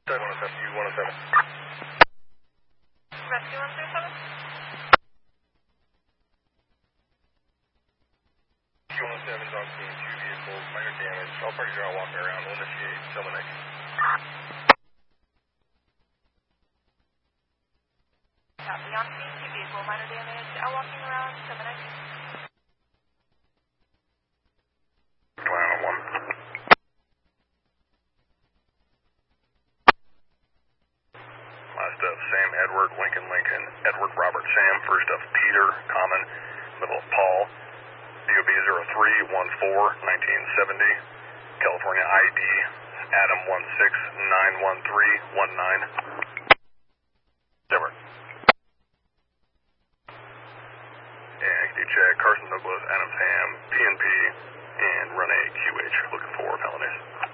107. Rescue 137? Q107's on scene, 2 vehicles, minor damage. All parties are out walking around. We'll initiate Sylvan X. Copy on scene, 2 vehicle, minor damage, out walking around, 7X. Atlanta 1. Last up, Sam, Edward, Lincoln, Lincoln, Edward, Robert, Sam. First up, Peter, Common. Middle of Paul. DOB 0314-1970. California ID, Adam 1691319. Denver. And can you check Carson Douglas, Adams Ham, PNP, and run a QH looking for felonies.